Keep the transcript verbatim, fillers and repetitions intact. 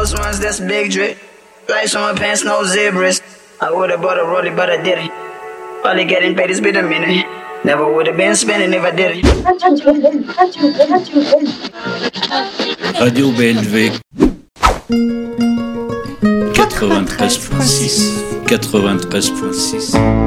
those ones that's big drip. Like showing pants, no zebras. I would've bought a rollie, but I didn't. Probably getting paid, it's been a minute. Never would've been spending if I didn't. Radio B L V quatre-vingt-treize point six quatre-vingt-treize point six